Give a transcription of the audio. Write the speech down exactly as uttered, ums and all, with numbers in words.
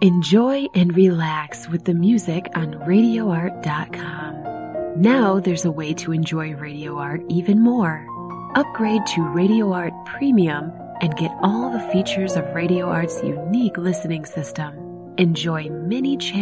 Enjoy and relax with the music on radio art dot com. Now there's a way to enjoy Radio Art even more. Upgrade to Radio Art Premium and get all the features of Radio Art's unique listening system. Enjoy many channels